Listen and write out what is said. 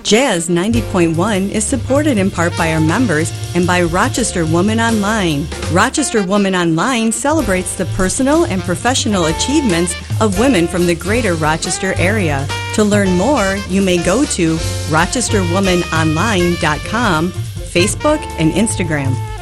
Jazz 90.1 is supported in part by our members and by Rochester Woman Online. Rochester Woman Online celebrates the personal and professional achievements of women from the greater Rochester area. To learn more, you may go to rochesterwomanonline.com, Facebook, and Instagram.